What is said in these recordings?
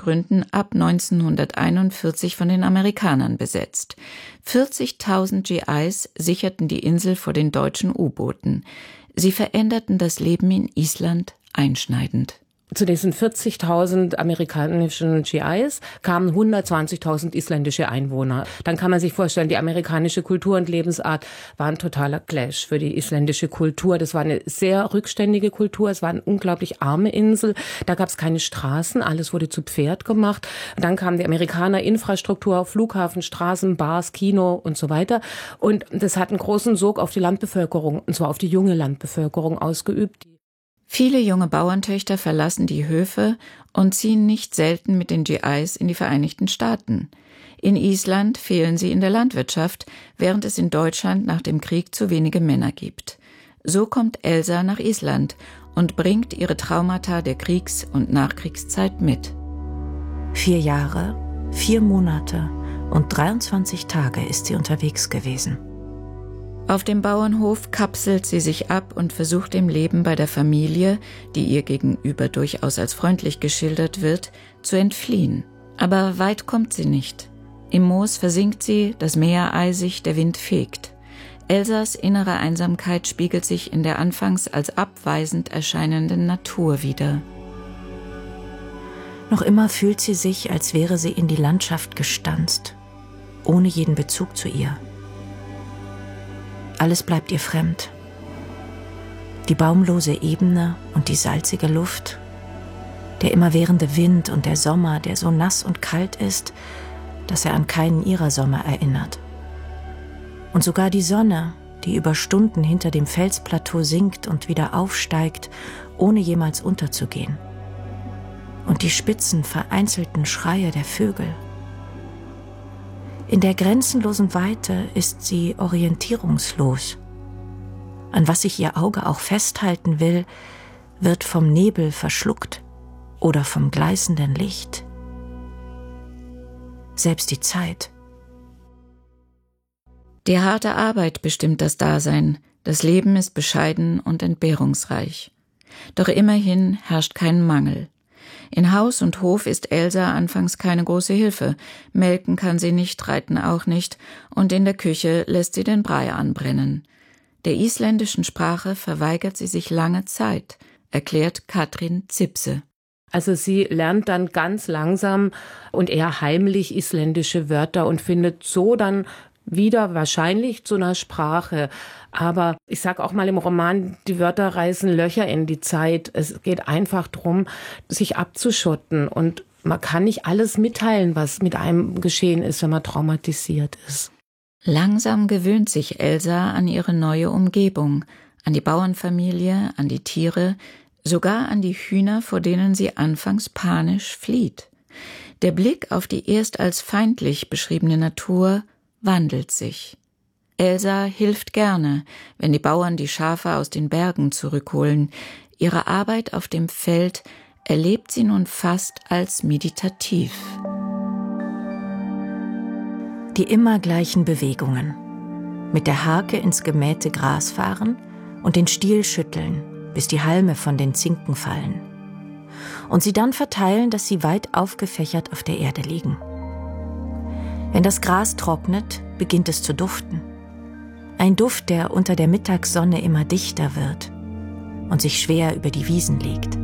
Gründen ab 1941 von den Amerikanern besetzt. 40.000 GIs sicherten die Insel vor den deutschen U-Booten. Sie veränderten das Leben in Island einschneidend. Zu diesen 40.000 amerikanischen GIs kamen 120.000 isländische Einwohner. Dann kann man sich vorstellen, die amerikanische Kultur und Lebensart war ein totaler Clash für die isländische Kultur. Das war eine sehr rückständige Kultur. Es war eine unglaublich arme Insel. Da gab es keine Straßen. Alles wurde zu Pferd gemacht. Dann kamen die Amerikaner, Infrastruktur, Flughafen, Straßen, Bars, Kino und so weiter. Und das hat einen großen Sog auf die Landbevölkerung, und zwar auf die junge Landbevölkerung ausgeübt. Viele junge Bauerntöchter verlassen die Höfe und ziehen nicht selten mit den GIs in die Vereinigten Staaten. In Island fehlen sie in der Landwirtschaft, während es in Deutschland nach dem Krieg zu wenige Männer gibt. So kommt Elsa nach Island und bringt ihre Traumata der Kriegs- und Nachkriegszeit mit. 4 Jahre, 4 Monate und 23 Tage ist sie unterwegs gewesen. Auf dem Bauernhof kapselt sie sich ab und versucht dem Leben bei der Familie, die ihr gegenüber durchaus als freundlich geschildert wird, zu entfliehen. Aber weit kommt sie nicht. Im Moos versinkt sie, das Meer eisig, der Wind fegt. Elsas innere Einsamkeit spiegelt sich in der anfangs als abweisend erscheinenden Natur wider. Noch immer fühlt sie sich, als wäre sie in die Landschaft gestanzt, ohne jeden Bezug zu ihr. Alles bleibt ihr fremd. Die baumlose Ebene und die salzige Luft, der immerwährende Wind und der Sommer, der so nass und kalt ist, dass er an keinen ihrer Sommer erinnert. Und sogar die Sonne, die über Stunden hinter dem Felsplateau sinkt und wieder aufsteigt, ohne jemals unterzugehen. Und die spitzen, vereinzelten Schreie der Vögel. In der grenzenlosen Weite ist sie orientierungslos. An was sich ihr Auge auch festhalten will, wird vom Nebel verschluckt oder vom gleißenden Licht. Selbst die Zeit. Die harte Arbeit bestimmt das Dasein. Das Leben ist bescheiden und entbehrungsreich. Doch immerhin herrscht kein Mangel. In Haus und Hof ist Elsa anfangs keine große Hilfe. Melken kann sie nicht, reiten auch nicht, und in der Küche lässt sie den Brei anbrennen. Der isländischen Sprache verweigert sie sich lange Zeit, erklärt Katrin Zipse. Also sie lernt dann ganz langsam und eher heimlich isländische Wörter und findet so dann wieder wahrscheinlich zu einer Sprache. Aber ich sage auch mal im Roman, die Wörter reißen Löcher in die Zeit. Es geht einfach darum, sich abzuschotten. Und man kann nicht alles mitteilen, was mit einem geschehen ist, wenn man traumatisiert ist. Langsam gewöhnt sich Elsa an ihre neue Umgebung, an die Bauernfamilie, an die Tiere, sogar an die Hühner, vor denen sie anfangs panisch flieht. Der Blick auf die erst als feindlich beschriebene Natur wandelt sich. Elsa hilft gerne, wenn die Bauern die Schafe aus den Bergen zurückholen. Ihre Arbeit auf dem Feld erlebt sie nun fast als meditativ. Die immer gleichen Bewegungen. Mit der Harke ins gemähte Gras fahren und den Stiel schütteln, bis die Halme von den Zinken fallen. Und sie dann verteilen, dass sie weit aufgefächert auf der Erde liegen. Wenn das Gras trocknet, beginnt es zu duften. Ein Duft, der unter der Mittagssonne immer dichter wird und sich schwer über die Wiesen legt.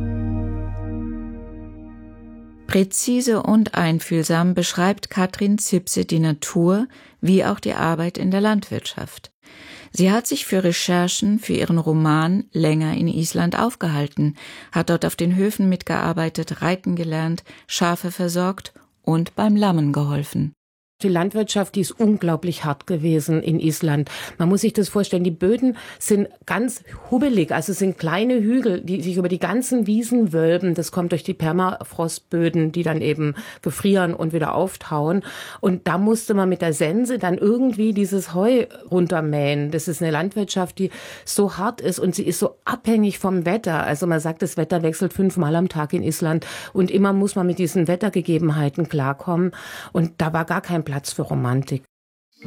Präzise und einfühlsam beschreibt Katrin Zipse die Natur wie auch die Arbeit in der Landwirtschaft. Sie hat sich für Recherchen für ihren Roman länger in Island aufgehalten, hat dort auf den Höfen mitgearbeitet, reiten gelernt, Schafe versorgt und beim Lammen geholfen. Die Landwirtschaft, die ist unglaublich hart gewesen in Island. Man muss sich das vorstellen, die Böden sind ganz hubbelig, also es sind kleine Hügel, die sich über die ganzen Wiesen wölben. Das kommt durch die Permafrostböden, die dann eben gefrieren und wieder auftauen. Und da musste man mit der Sense dann irgendwie dieses Heu runtermähen. Das ist eine Landwirtschaft, die so hart ist und sie ist so abhängig vom Wetter. Also man sagt, das Wetter wechselt 5-mal am Tag in Island und immer muss man mit diesen Wettergegebenheiten klarkommen. Und da war gar kein Platz für Romantik.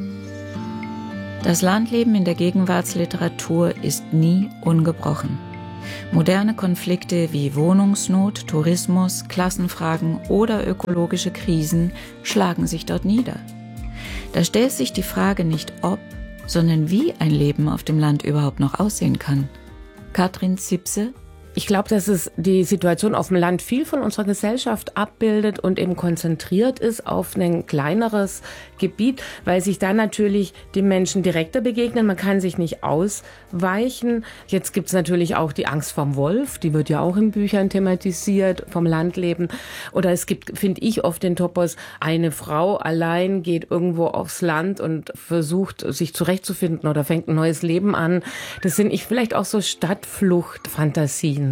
Das Landleben in der Gegenwartsliteratur ist nie ungebrochen. Moderne Konflikte wie Wohnungsnot, Tourismus, Klassenfragen oder ökologische Krisen schlagen sich dort nieder. Da stellt sich die Frage nicht ob, sondern wie ein Leben auf dem Land überhaupt noch aussehen kann. Katrin Zipse. Ich glaube, dass es die Situation auf dem Land viel von unserer Gesellschaft abbildet und eben konzentriert ist auf ein kleineres Gebiet, weil sich da natürlich die Menschen direkter begegnen. Man kann sich nicht ausweichen. Jetzt gibt es natürlich auch die Angst vorm Wolf, die wird ja auch in Büchern thematisiert, vom Landleben. Oder es gibt, finde ich, oft den Topos, eine Frau allein geht irgendwo aufs Land und versucht, sich zurechtzufinden oder fängt ein neues Leben an. Das sind vielleicht auch so Stadtfluchtfantasien.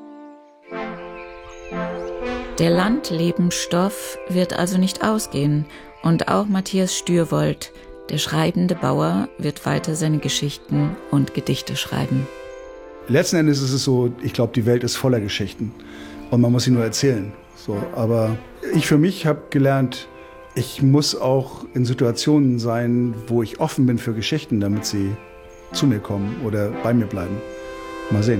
Der Landlebensstoff wird also nicht ausgehen und auch Matthias Stürwold, der schreibende Bauer, wird weiter seine Geschichten und Gedichte schreiben. Letzten Endes ist es so, ich glaube, die Welt ist voller Geschichten und man muss sie nur erzählen. So, aber ich für mich habe gelernt, ich muss auch in Situationen sein, wo ich offen bin für Geschichten, damit sie zu mir kommen oder bei mir bleiben. Mal sehen.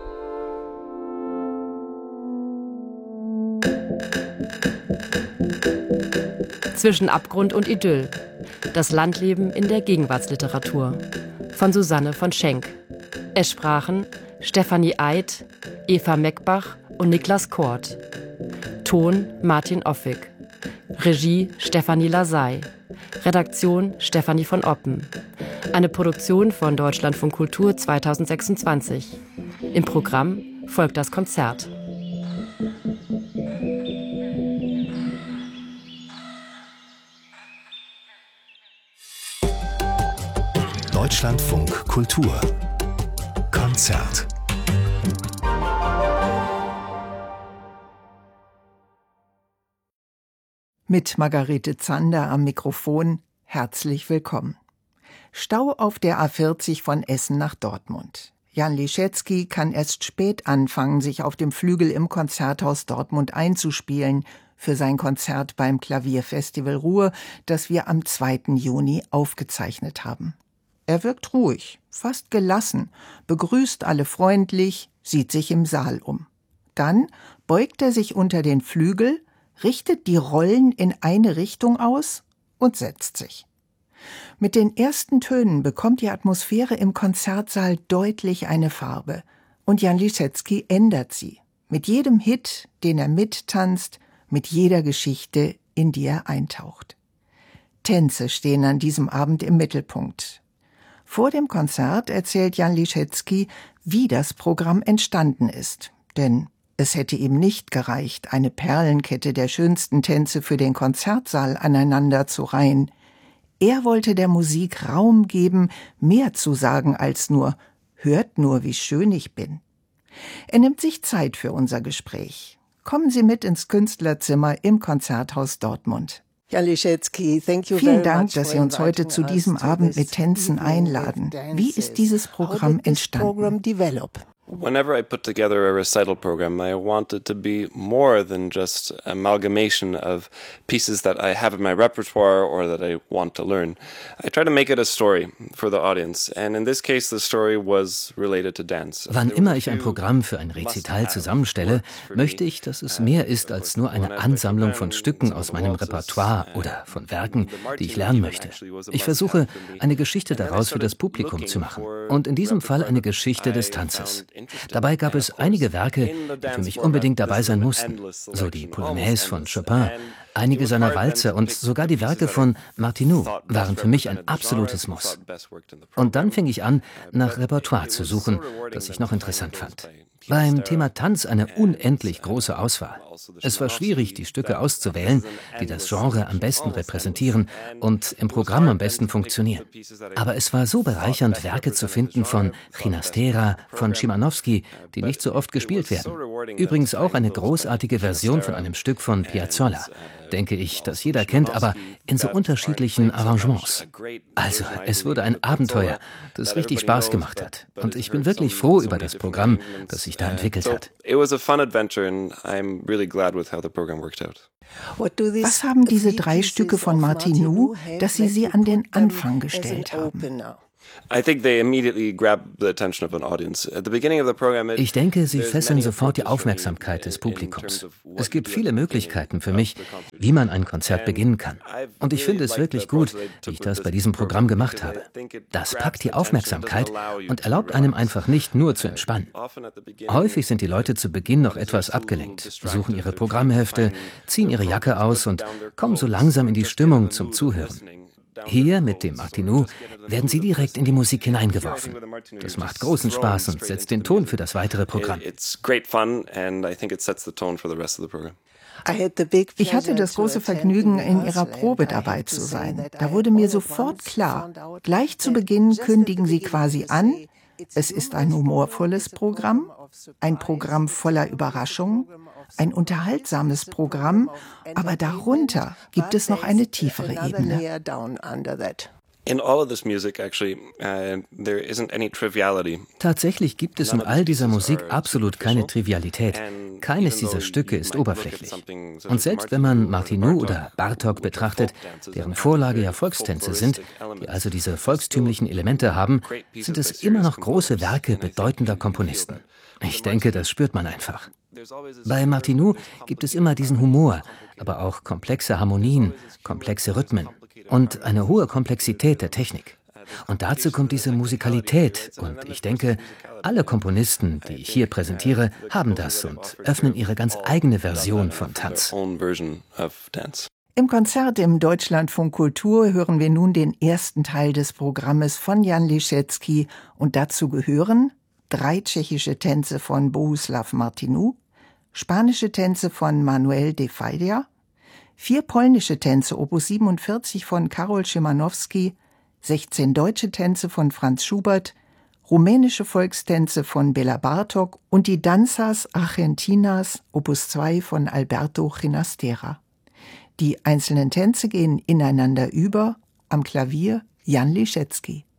Zwischen Abgrund und Idyll. Das Landleben in der Gegenwartsliteratur. Von Susanne von Schenk. Es sprachen Stefanie Eid, Eva Meckbach und Niklas Kort. Ton Martin Offig. Regie Stefanie Lasey. Redaktion Stefanie von Oppen. Eine Produktion von Deutschlandfunk Kultur 2026. Im Programm folgt das Konzert. Deutschlandfunk Kultur Konzert. Mit Margarete Zander am Mikrofon, herzlich willkommen. Stau auf der A40 von Essen nach Dortmund. Jan Liszewski kann erst spät anfangen, sich auf dem Flügel im Konzerthaus Dortmund einzuspielen für sein Konzert beim Klavierfestival Ruhr, das wir am 2. Juni aufgezeichnet haben. Er wirkt ruhig, fast gelassen, begrüßt alle freundlich, sieht sich im Saal um. Dann beugt er sich unter den Flügel, richtet die Rollen in eine Richtung aus und setzt sich. Mit den ersten Tönen bekommt die Atmosphäre im Konzertsaal deutlich eine Farbe. Und Jan Liszewski ändert sie. Mit jedem Hit, den er mittanzt, mit jeder Geschichte, in die er eintaucht. Tänze stehen an diesem Abend im Mittelpunkt. Vor dem Konzert erzählt Jan Liszewski, wie das Programm entstanden ist. Denn es hätte ihm nicht gereicht, eine Perlenkette der schönsten Tänze für den Konzertsaal aneinander zu reihen. Er wollte der Musik Raum geben, mehr zu sagen als nur »Hört nur, wie schön ich bin«. Er nimmt sich Zeit für unser Gespräch. Kommen Sie mit ins Künstlerzimmer im Konzerthaus Dortmund. Jan Liszewski, vielen Dank, dass Sie uns heute zu diesem Abend mit Tänzen einladen. Wie ist dieses Programm entstanden? Whenever I put together a recital program, I want it to be more than just amalgamation of pieces that I have in my repertoire or that I want to learn. I try to make it a story for the audience, and in this case the story was related to dance. Wann immer ich ein Programm für ein Rezital zusammenstelle, möchte ich, dass es mehr ist als nur eine Ansammlung von Stücken aus meinem Repertoire oder von Werken, die ich lernen möchte. Ich versuche, eine Geschichte daraus für das Publikum zu machen und in diesem Fall eine Geschichte des Tanzes. Dabei gab es einige Werke, die für mich unbedingt dabei sein mussten, so die Polonaise von Chopin, einige seiner Walzer und sogar die Werke von Martineau waren für mich ein absolutes Muss. Und dann fing ich an, nach Repertoire zu suchen, das ich noch interessant fand. Beim Thema Tanz eine unendlich große Auswahl. Es war schwierig, die Stücke auszuwählen, die das Genre am besten repräsentieren und im Programm am besten funktionieren. Aber es war so bereichernd, Werke zu finden von Ginastera, von Szymanowski, die nicht so oft gespielt werden. Übrigens auch eine großartige Version von einem Stück von Piazzolla, denke ich, das jeder kennt, aber in so unterschiedlichen Arrangements. Also, es wurde ein Abenteuer, das richtig Spaß gemacht hat. Und ich bin wirklich froh über das Programm, das sich da entwickelt hat. Was haben diese 3 Stücke von Martineau, dass Sie sie an den Anfang gestellt haben? Ich denke, sie fesseln sofort die Aufmerksamkeit des Publikums. Es gibt viele Möglichkeiten für mich, wie man ein Konzert beginnen kann. Und ich finde es wirklich gut, wie ich das bei diesem Programm gemacht habe. Das packt die Aufmerksamkeit und erlaubt einem einfach nicht nur zu entspannen. Häufig sind die Leute zu Beginn noch etwas abgelenkt, suchen ihre Programmhefte, ziehen ihre Jacke aus und kommen so langsam in die Stimmung zum Zuhören. Hier mit dem Martinů werden sie direkt in die Musik hineingeworfen. Das macht großen Spaß und setzt den Ton für das weitere Programm. Ich hatte das große Vergnügen, in ihrer Probe dabei zu sein. Da wurde mir sofort klar, gleich zu Beginn kündigen sie quasi an, es ist ein humorvolles Programm, ein Programm voller Überraschungen, ein unterhaltsames Programm, aber darunter gibt es noch eine tiefere Ebene. Tatsächlich gibt es in all dieser Musik absolut keine Trivialität. Keines dieser Stücke ist oberflächlich. Und selbst wenn man Martinů oder Bartók betrachtet, deren Vorlage ja Volkstänze sind, die also diese volkstümlichen Elemente haben, sind es immer noch große Werke bedeutender Komponisten. Ich denke, das spürt man einfach. Bei Martinů gibt es immer diesen Humor, aber auch komplexe Harmonien, komplexe Rhythmen und eine hohe Komplexität der Technik. Und dazu kommt diese Musikalität. Und ich denke, alle Komponisten, die ich hier präsentiere, haben das und öffnen ihre ganz eigene Version von Tanz. Im Konzert im Deutschlandfunk Kultur hören wir nun den ersten Teil des Programmes von Jan Liszewski und dazu gehören 3 tschechische Tänze von Bohuslav Martinů, spanische Tänze von Manuel de Falla, 4 polnische Tänze Opus 47 von Karol Szymanowski, 16 deutsche Tänze von Franz Schubert, rumänische Volkstänze von Béla Bartók und die Danzas Argentinas Opus 2 von Alberto Ginastera. Die einzelnen Tänze gehen ineinander über, am Klavier Jan Liszewski.